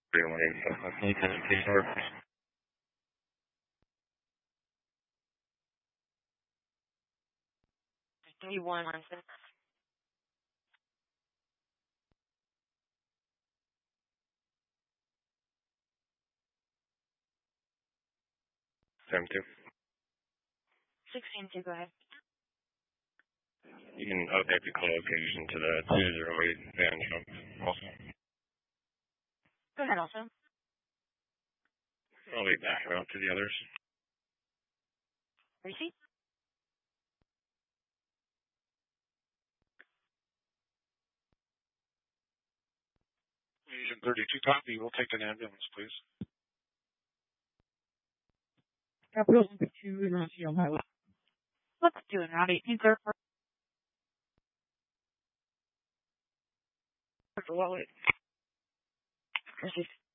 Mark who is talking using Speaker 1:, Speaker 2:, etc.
Speaker 1: 31 on
Speaker 2: 72.
Speaker 1: 16 2, go ahead.
Speaker 2: You can update the location to the 208 van shop also.
Speaker 1: Go ahead also.
Speaker 2: I'll be backing up to the others.
Speaker 1: Receipt?
Speaker 3: Agent 32 copy. We'll take an ambulance, please.
Speaker 1: Capital 2 in Rocky on Highway. Let's do it, Route 18, sir. Well, wait. Receipt.